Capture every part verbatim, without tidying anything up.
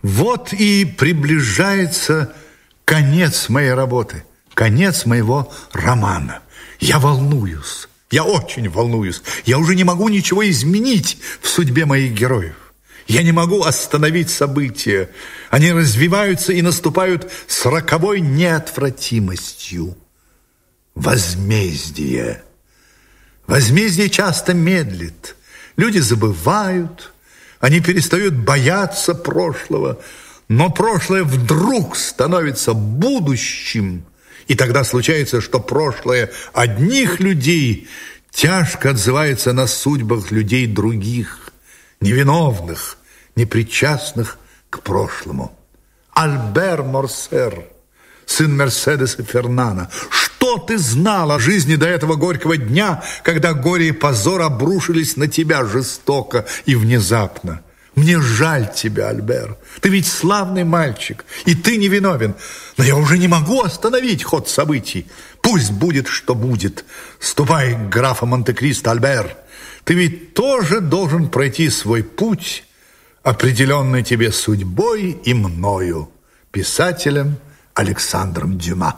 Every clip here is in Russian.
Вот и приближается конец моей работы, конец моего романа. Я волнуюсь, я очень волнуюсь. Я уже не могу ничего изменить в судьбе моих героев. Я не могу остановить события. Они развиваются и наступают с роковой неотвратимостью. Возмездие. Возмездие часто медлит. Люди забывают, они перестают бояться прошлого, но прошлое вдруг становится будущим, и тогда случается, что прошлое одних людей тяжко отзывается на судьбах людей других, невиновных, непричастных к прошлому. Альбер Морсер, сын Мерседеса Фернана, что ты знал о жизни до этого горького дня, когда горе и позор обрушились на тебя жестоко и внезапно? Мне жаль тебя, Альбер. Ты ведь славный мальчик, и ты невиновен. Но я уже не могу остановить ход событий. Пусть будет, что будет. Ступай к графу Монте-Кристо, Альбер. Ты ведь тоже должен пройти свой путь, определенный тебе судьбой и мною, писателем Александром Дюма.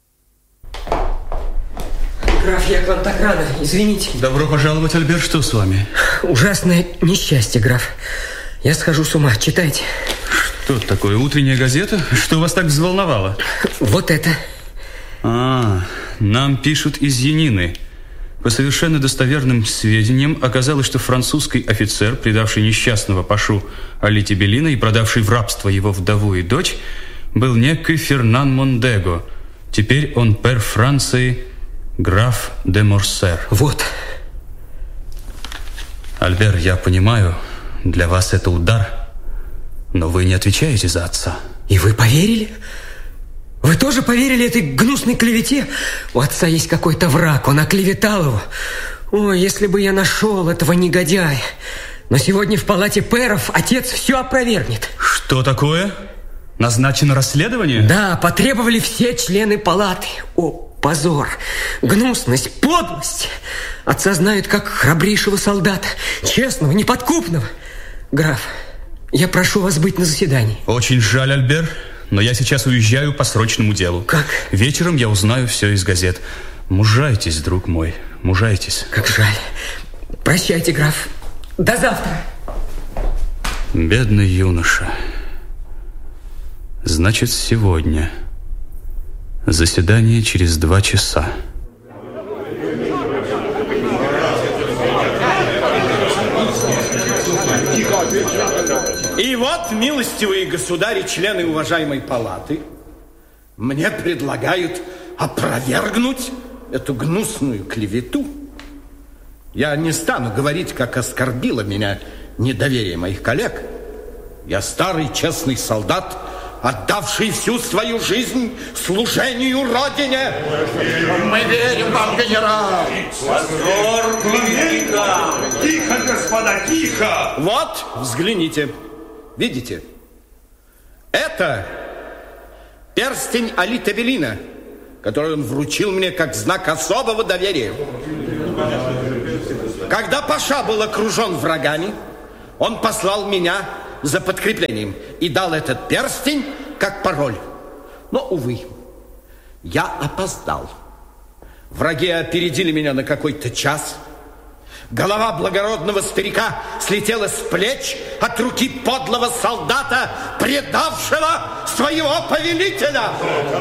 Граф, я к вам так рано, извините. Добро пожаловать, Альбер, что с вами? Ужасное несчастье, граф. Я схожу с ума, читайте. Что такое, утренняя газета? Что вас так взволновало? Вот это. А, нам пишут из Янины. По совершенно достоверным сведениям оказалось, что французский офицер, предавший несчастного пашу Али Тебелина и продавший в рабство его вдову и дочь, был некий Фернан Мондего. Теперь он пэр Франции, граф де Морсер. Вот. Альбер, я понимаю, для вас это удар, но вы не отвечаете за отца. И вы поверили? Вы тоже поверили этой гнусной клевете? У отца есть какой-то враг, он оклеветал его. Ой, если бы я нашел этого негодяя. Но сегодня в палате пэров отец все опровергнет. Что такое? Назначено расследование? Да, потребовали все члены палаты. О, позор, гнусность, подлость. Отца знают как храбрейшего солдата, честного, неподкупного. Граф, я прошу вас быть на заседании. Очень жаль, Альбер, но я сейчас уезжаю по срочному делу. Как? Вечером я узнаю все из газет. Мужайтесь, друг мой, мужайтесь. Как жаль. Прощайте, граф. До завтра. Бедный юноша. Значит, сегодня. Заседание через два часа. И вот, милостивые государи, члены уважаемой палаты, мне предлагают опровергнуть эту гнусную клевету. Я не стану говорить, как оскорбило меня недоверие моих коллег. Я старый честный солдат, отдавший всю свою жизнь служению Родине. Мы верим вам, генерал. Позор, тихо, тихо, господа, тихо. Вот, взгляните. Видите? Это перстень Али Тебелина, который он вручил мне как знак особого доверия. Когда паша был окружен врагами, он послал меня за подкреплением и дал этот перстень как пароль. Но, увы, я опоздал. Враги опередили меня на какой-то час. Голова благородного старика слетела с плеч от руки подлого солдата, предавшего своего повелителя.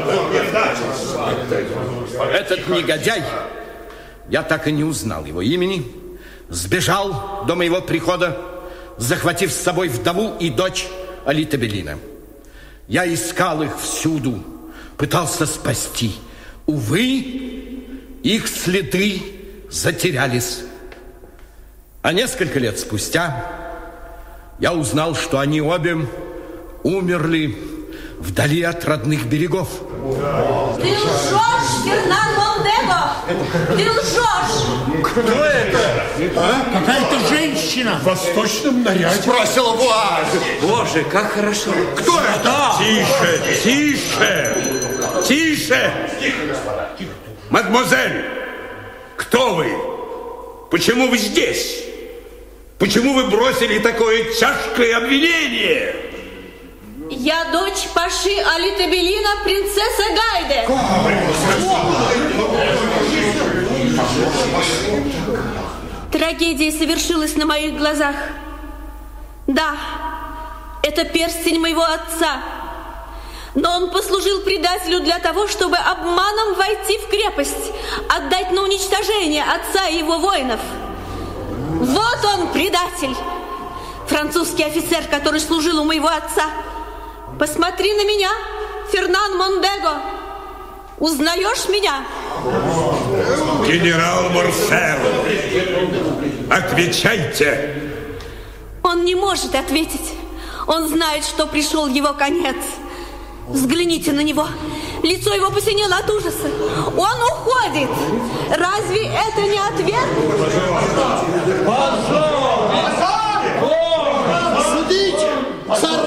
Этот негодяй, я так и не узнал его имени, сбежал до моего прихода, захватив с собой вдову и дочь Али Тебелина. Я искал их всюду, пытался спасти. Увы, их следы затерялись. А несколько лет спустя я узнал, что они обе умерли вдали от родных берегов. Ты лжешь, Фернан Мондего! Ты лжешь! Кто это? А? Какая-то женщина в восточном наряде. Спросила Вуаль. Боже, как хорошо. Кто это? Тише, тише, тише. Мадемуазель, кто вы? Почему вы здесь? Почему вы бросили такое тяжкое обвинение? Я дочь Паши Али-Тебелина, принцесса Гайде. Трагедия совершилась на моих глазах. Да, это перстень моего отца. Но он послужил предателю для того, чтобы обманом войти в крепость, отдать на уничтожение отца и его воинов. Вот он, предатель, французский офицер, который служил у моего отца. Посмотри на меня, Фернан Мондего. Узнаешь меня? Генерал Морсел, отвечайте. Он не может ответить. Он знает, что пришел его конец. Взгляните на него. Лицо его посинело от ужаса. Он уходит. Разве это не ответ? Судите, царь